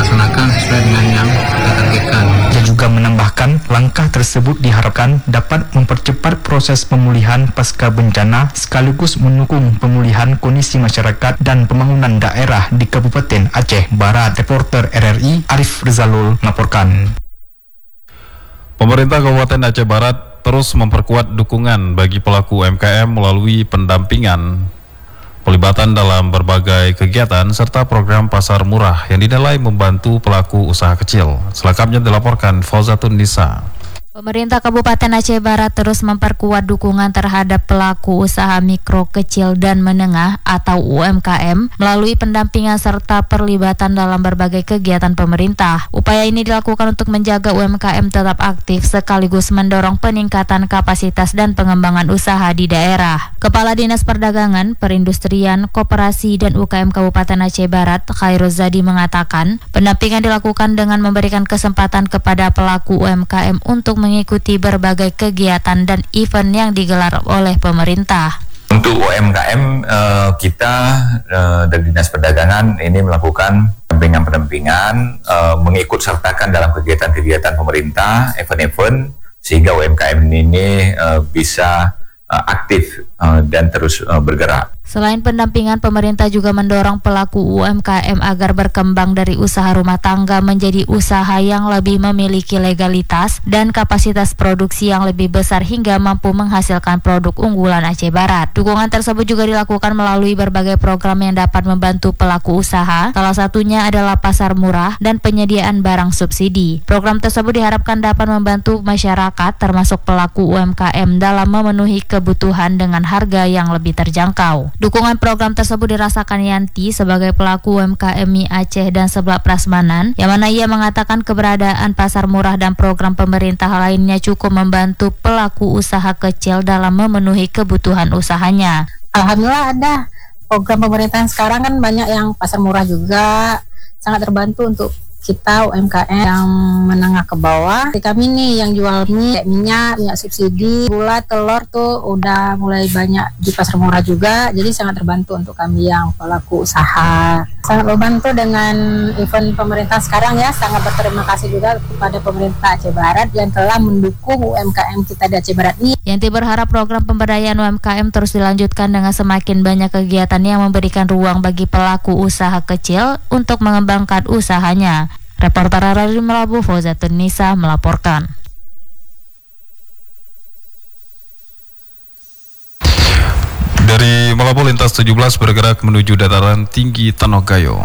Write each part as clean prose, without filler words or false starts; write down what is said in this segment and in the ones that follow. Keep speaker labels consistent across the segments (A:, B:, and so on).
A: laksanakan sesuai dengan yang kita targetkan.
B: Dia juga menambahkan langkah tersebut diharapkan dapat mempercepat proses pemulihan pasca bencana sekaligus mendukung pemulihan kondisi masyarakat dan pembangunan daerah di Kabupaten Aceh Barat. Reporter RRI Arif Rizalul melaporkan.
C: Pemerintah Kabupaten Aceh Barat terus memperkuat dukungan bagi pelaku UMKM melalui pendampingan, pelibatan dalam berbagai kegiatan serta program pasar murah yang dinilai membantu pelaku usaha kecil. Selengkapnya dilaporkan Fauzatun Nisa.
D: Pemerintah Kabupaten Aceh Barat terus memperkuat dukungan terhadap pelaku usaha mikro, kecil, dan menengah atau UMKM melalui pendampingan serta perlibatan dalam berbagai kegiatan pemerintah. Upaya ini dilakukan untuk menjaga UMKM tetap aktif sekaligus mendorong peningkatan kapasitas dan pengembangan usaha di daerah. Kepala Dinas Perdagangan, Perindustrian, Koperasi, dan UKM Kabupaten Aceh Barat, Khairul Zadi mengatakan, pendampingan dilakukan dengan memberikan kesempatan kepada pelaku UMKM untuk mengikuti berbagai kegiatan dan event yang digelar oleh pemerintah.
E: Untuk UMKM kita dari Dinas Perdagangan ini melakukan pendampingan, mengikut sertakan dalam kegiatan-kegiatan pemerintah, event-event, sehingga UMKM ini bisa aktif dan terus bergerak.
D: Selain pendampingan, pemerintah juga mendorong pelaku UMKM agar berkembang dari usaha rumah tangga menjadi usaha yang lebih memiliki legalitas dan kapasitas produksi yang lebih besar hingga mampu menghasilkan produk unggulan Aceh Barat. Dukungan tersebut juga dilakukan melalui berbagai program yang dapat membantu pelaku usaha, salah satunya adalah pasar murah dan penyediaan barang subsidi. Program tersebut diharapkan dapat membantu masyarakat termasuk pelaku UMKM dalam memenuhi kebutuhan dengan harga yang lebih terjangkau. Dukungan program tersebut dirasakan Yanti sebagai pelaku UMKM mie Aceh dan sebelah Prasmanan, yang mana ia mengatakan keberadaan pasar murah dan program pemerintah lainnya cukup membantu pelaku usaha kecil dalam memenuhi kebutuhan usahanya.
F: Alhamdulillah ada program pemerintahan sekarang kan banyak yang pasar murah juga, sangat terbantu untuk kita UMKM yang menengah ke bawah. Kami nih yang jual mie, minyak subsidi, gula, telur tuh udah mulai banyak di pasar murah juga, jadi sangat terbantu untuk kami yang pelaku usaha. Sangat membantu dengan event pemerintah sekarang ya, sangat berterima kasih juga kepada pemerintah Aceh Barat yang telah mendukung UMKM kita di Aceh Barat ini.
D: Yanti berharap program pemberdayaan UMKM terus dilanjutkan dengan semakin banyak kegiatan yang memberikan ruang bagi pelaku usaha kecil untuk mengembangkan usahanya. Reporter RRI Melabu, Fauzatun Nisa melaporkan.
C: Dari Melabu, lintas 17 bergerak menuju dataran tinggi Tanah Gayo.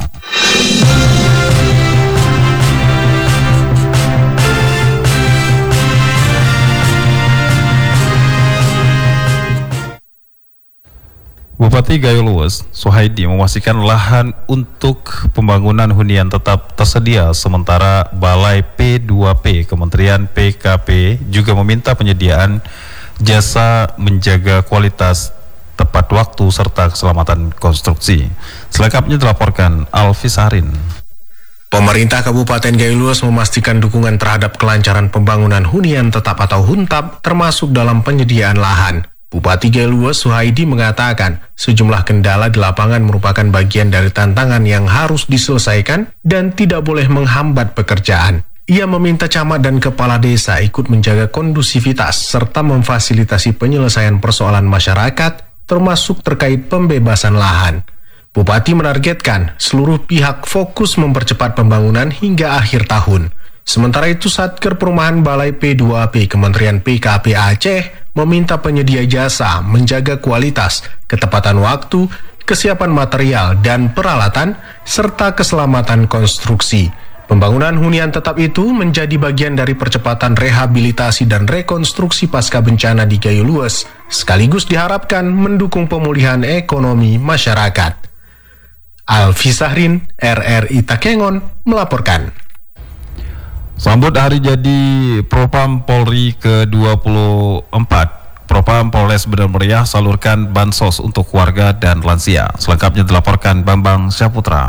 C: Bupati Gayo Lues, Suhaidi, memastikan lahan untuk pembangunan hunian tetap tersedia, sementara Balai P2P Kementerian PKP juga meminta penyediaan jasa menjaga kualitas, tepat waktu, serta keselamatan konstruksi. Selengkapnya dilaporkan Alfi Sarin.
G: Pemerintah Kabupaten Gayo Lues memastikan dukungan terhadap kelancaran pembangunan hunian tetap atau HUNTAP, termasuk dalam penyediaan lahan. Bupati Gayo Lues Suhaidi mengatakan sejumlah kendala di lapangan merupakan bagian dari tantangan yang harus diselesaikan dan tidak boleh menghambat pekerjaan. Ia meminta camat dan kepala desa ikut menjaga kondusivitas serta memfasilitasi penyelesaian persoalan masyarakat, termasuk terkait pembebasan lahan. Bupati menargetkan seluruh pihak fokus mempercepat pembangunan hingga akhir tahun. Sementara itu, Satker Perumahan Balai P2P Kementerian PKP Aceh meminta penyedia jasa menjaga kualitas, ketepatan waktu, kesiapan material dan peralatan, serta keselamatan konstruksi. Pembangunan hunian tetap itu menjadi bagian dari percepatan rehabilitasi dan rekonstruksi pasca bencana di Gayo Lues, sekaligus diharapkan mendukung pemulihan ekonomi masyarakat. Alfi Sahrin, RRI Takengon, melaporkan.
C: Sambut hari jadi Propam Polri ke-24, Propam Polres Benar Meriah salurkan bansos untuk warga dan lansia. Selengkapnya dilaporkan Bambang Syaputra.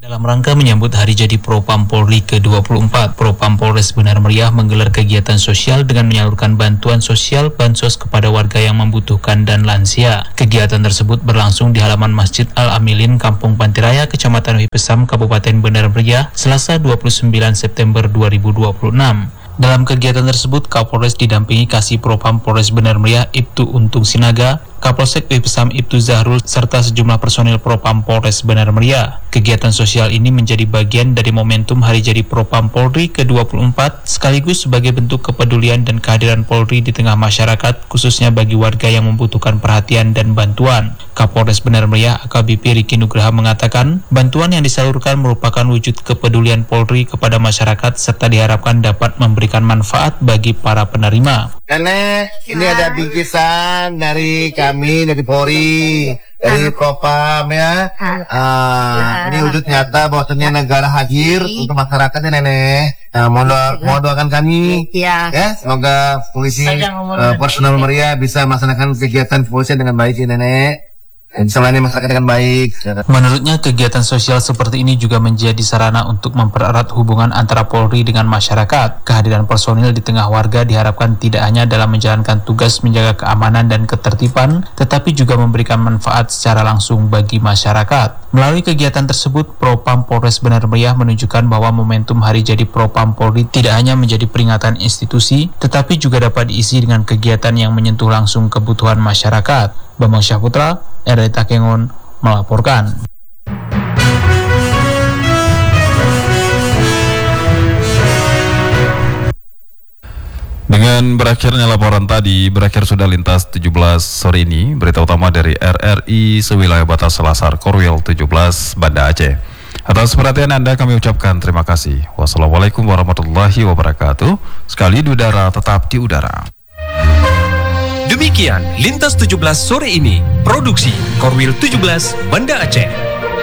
H: Dalam rangka menyambut Hari Jadi Propam Polri ke-24, Propam Polres Benar Meriah menggelar kegiatan sosial dengan menyalurkan bantuan sosial bansos kepada warga yang membutuhkan dan lansia. Kegiatan tersebut berlangsung di halaman Masjid Al-Amilin, Kampung Pantiraya, Kecamatan Wipesam, Kabupaten Benar Meriah, Selasa 29 September 2026. Dalam kegiatan tersebut, Kapolres didampingi Kasih Propam Polres Benar Meriah Ibtu Untung Sinaga, Kapolsek Wipesam Ibtu Zahrul, serta sejumlah personil Propam Polres Benar Meriah. Kegiatan sosial ini menjadi bagian dari momentum Hari Jadi Propam Polri ke-24, sekaligus sebagai bentuk kepedulian dan kehadiran Polri di tengah masyarakat, khususnya bagi warga yang membutuhkan perhatian dan bantuan. Kapolres Benar Meriah AKBP Riki Nugraha mengatakan, bantuan yang disalurkan merupakan wujud kepedulian Polri kepada masyarakat serta diharapkan dapat memberikan manfaat bagi para penerima.
I: Nenek, ini ada bingkisan dari kami, dari Polri, dari Propam ya. Ini wujud nyata bahwasannya negara hadir untuk masyarakat ya Nenek. Nah, mau doakan kami ya. Semoga polisi personal Meriah bisa melaksanakan kegiatan kepolisian dengan baik ya Nenek. Dan melayani masyarakat dengan baik.
H: Menurutnya, kegiatan sosial seperti ini juga menjadi sarana untuk mempererat hubungan antara Polri dengan masyarakat. Kehadiran personil di tengah warga diharapkan tidak hanya dalam menjalankan tugas menjaga keamanan dan ketertiban, tetapi juga memberikan manfaat secara langsung bagi masyarakat. Melalui kegiatan tersebut, Propam Polres Benar Meriah menunjukkan bahwa momentum Hari Jadi Propam Polri tidak hanya menjadi peringatan institusi, tetapi juga dapat diisi dengan kegiatan yang menyentuh langsung kebutuhan masyarakat. Bambang Syahputra, RRI Takengon, melaporkan.
C: Dengan berakhirnya laporan tadi, berakhir sudah lintas 17 sore ini. Berita utama dari RRI sewilayah batas Selasar Korwil 17 Banda Aceh. Atas perhatian Anda kami ucapkan terima kasih. Wassalamualaikum warahmatullahi wabarakatuh. Sekali di udara, tetap di udara.
J: Demikian Lintas 17 sore ini, produksi Korwil 17 Banda Aceh.